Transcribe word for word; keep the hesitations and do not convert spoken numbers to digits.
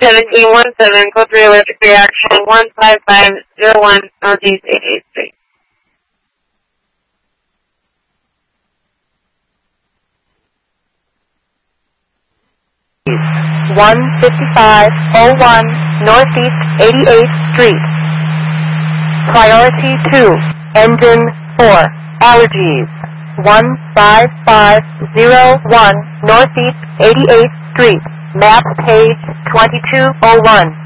seventeen one seven, code three electric reaction, one five five zero one, Northeast eighty-eighth Street. one fifty-five oh one, Northeast eighty-eighth Street. Priority two, engine four, allergies. one five five zero one, Northeast eighty-eighth Street. Map page twenty-two oh one.